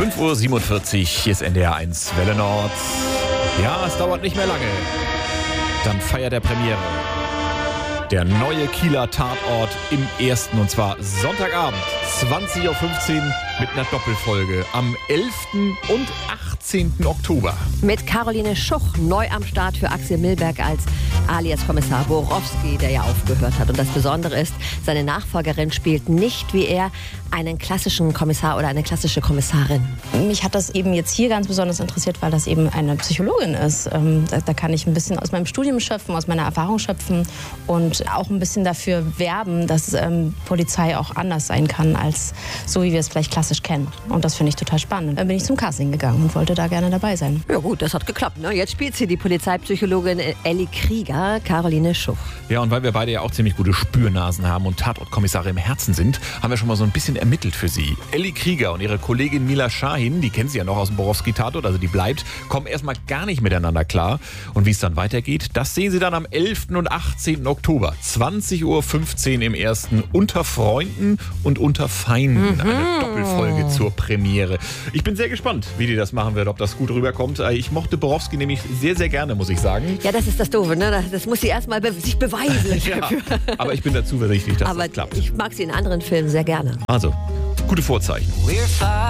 5:47 Uhr, hier ist NDR1 Welle Nord. Ja, es dauert nicht mehr lange. Dann feiert der Premiere. Der neue Kieler Tatort im Ersten, und zwar Sonntagabend, 20:15 Uhr mit einer Doppelfolge am 11. und 18. Oktober. Mit Caroline Schuch neu am Start für Axel Milberg als alias Kommissar Borowski, der ja aufgehört hat. Und das Besondere ist, seine Nachfolgerin spielt nicht wie er einen klassischen Kommissar oder eine klassische Kommissarin. Mich hat das eben jetzt hier ganz besonders interessiert, weil das eben eine Psychologin ist. Da kann ich ein bisschen aus meinem Studium schöpfen, aus meiner Erfahrung schöpfen und auch ein bisschen dafür werben, dass Polizei auch anders sein kann, als so, wie wir es vielleicht klassisch kennen. Und das finde ich total spannend. Dann bin ich zum Casting gegangen und wollte da gerne dabei sein. Ja gut, das hat geklappt. Ne? Jetzt spielt sie die Polizeipsychologin Elli Krieger, Caroline Schuch. Ja, und weil wir beide ja auch ziemlich gute Spürnasen haben und Tatortkommissare im Herzen sind, haben wir schon mal so ein bisschen ermittelt für sie. Elli Krieger und ihre Kollegin Mila Shahin, die kennen sie ja noch aus dem Borowski-Tatort, also die bleibt, kommen erstmal gar nicht miteinander klar. Und wie es dann weitergeht, das sehen Sie dann am 11. und 18. Oktober, 20:15 Uhr im Ersten, unter Freunden und unter Feinden. Eine Doppelfolge zur Premiere. Ich bin sehr gespannt, wie die das machen wird, ob das gut rüberkommt. Ich mochte Borowski nämlich sehr, sehr gerne, muss ich sagen. Ja, das ist das Doofe, ne? Das muss sie erstmal sich beweisen. Ja, aber ich bin da zuversichtlich, dass das klappt. Ich mag sie in anderen Filmen sehr gerne. Also, gute Vorzeichen.